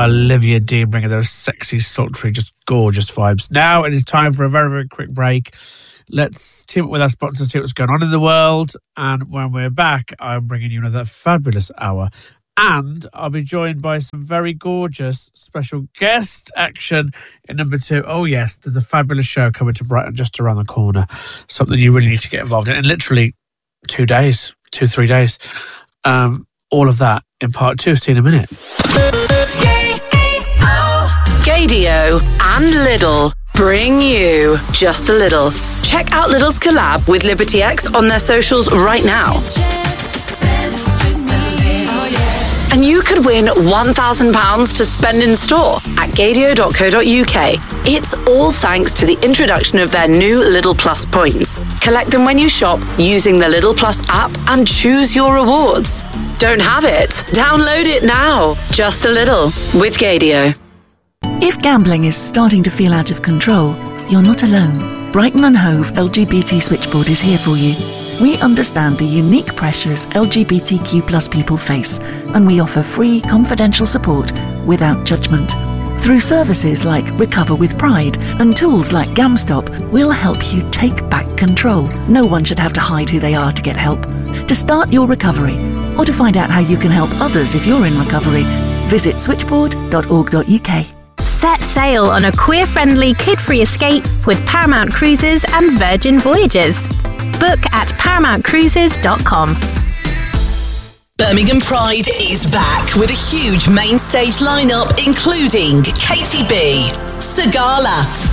by Olivia Dean, bringing those sexy, sultry, just gorgeous vibes. Now it is time for a very, very quick break. Let's team up with our sponsors, see what's going on in the world. And when we're back, I'm bringing you another fabulous hour. And I'll be joined by some very gorgeous special guest action in number 2. Oh, yes, there's a fabulous show coming to Brighton just around the corner. Something you really need to get involved in literally 3 days. All of that in part 2. See you in a minute. Gaydio and Lidl bring you Just a Little. Check out Lidl's collab with Liberty X on their socials right now. And you could win £1,000 to spend in store at gaydio.co.uk. It's all thanks to the introduction of their new Lidl Plus points. Collect them when you shop using the Lidl Plus app and choose your rewards. Don't have it? Download it now. Just a Little with Gaydio. If gambling is starting to feel out of control, you're not alone. Brighton and Hove LGBT Switchboard is here for you. We understand the unique pressures LGBTQ+ people face, and we offer free, confidential support without judgment. Through services like Recover with Pride and tools like GamStop, we'll help you take back control. No one should have to hide who they are to get help. To start your recovery, or to find out how you can help others if you're in recovery, visit switchboard.org.uk. Set sail on a queer-friendly, kid-free escape with Paramount Cruises and Virgin Voyages. Book at ParamountCruises.com. Birmingham Pride is back with a huge main stage lineup including Katie B, Sagala,